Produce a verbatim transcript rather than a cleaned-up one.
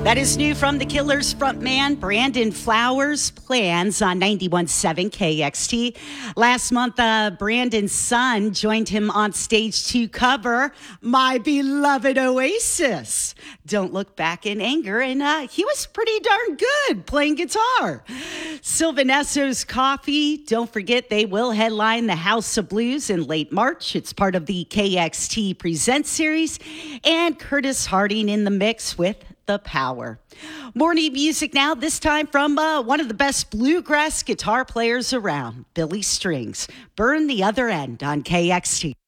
That is new from the Killers frontman Brandon Flowers. Plans on ninety-one point seven K X T. Last month, uh, Brandon's son joined him on stage to cover My Beloved Oasis. Don't Look Back in Anger, and uh, he was pretty darn good playing guitar. Sylvan Esso's Coffee. Don't forget, they will headline the House of Blues in late March. It's part of the K X T Presents series. And Curtis Harding in the mix with The Power. Morning music now, this time from uh, one of the best bluegrass guitar players around, Billy Strings. Burn the Other End on K X T.